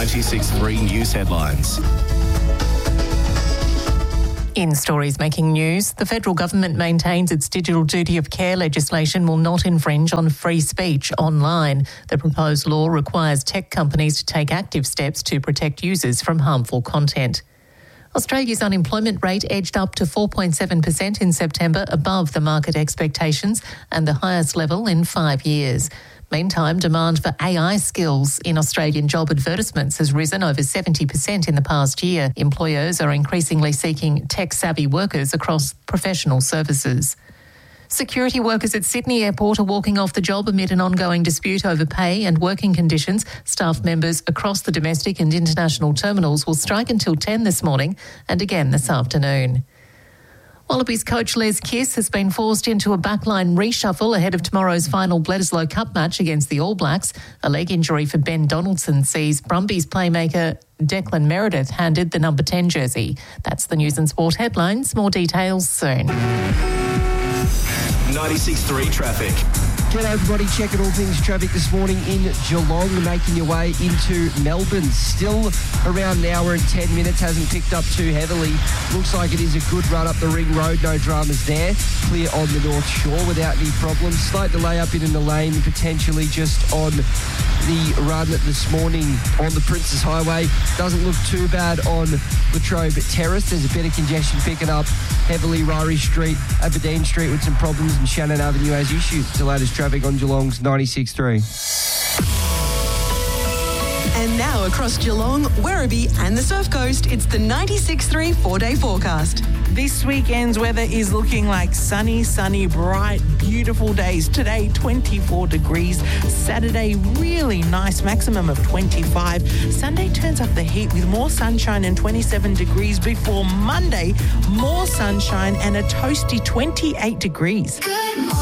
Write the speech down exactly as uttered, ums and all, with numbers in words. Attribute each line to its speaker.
Speaker 1: ninety-six point three News Headlines.
Speaker 2: In stories making news, the federal government maintains its digital duty of care legislation will not infringe on free speech online. The proposed law requires tech companies to take active steps to protect users from harmful content. Australia's unemployment rate edged up to four point seven percent in September, above the market expectations and the highest level in five years. Meantime, demand for A I skills in Australian job advertisements has risen over seventy percent in the past year. Employers are increasingly seeking tech-savvy workers across professional services. Security workers at Sydney Airport are walking off the job amid an ongoing dispute over pay and working conditions. Staff members across the domestic and international terminals will strike until ten this morning and again this afternoon. Wallabies coach Les Kiss has been forced into a backline reshuffle ahead of tomorrow's final Bledisloe Cup match against the All Blacks. A leg injury for Ben Donaldson sees Brumbies playmaker Declan Meredith handed the number ten jersey. That's the News and Sport headlines. More details soon.
Speaker 1: ninety-six point three traffic.
Speaker 3: G'day everybody, checking all things traffic this morning in Geelong, making your way into Melbourne. Still around an hour and ten minutes, hasn't picked up too heavily. Looks like it is a good run up the ring road, no dramas there. Clear on the North Shore without any problems. Slight delay up in the lane, potentially just on the run this morning on the Princes Highway. Doesn't look too bad on Latrobe Terrace. There's a bit of congestion picking up heavily Ryrie Street, Aberdeen Street with some problems, and Shannon Avenue as issued. The latest traffic on Geelong's ninety-six point three.
Speaker 4: And now across Geelong, Werribee and the Surf Coast, it's the ninety-six point three four-day forecast.
Speaker 5: This weekend's weather is looking like sunny, sunny, bright, beautiful days. Today, twenty-four degrees. Saturday, really nice, maximum of twenty-five. Sunday turns up the heat with more sunshine and twenty-seven degrees before Monday, more sunshine and a toasty twenty-eight degrees.
Speaker 6: Good morning.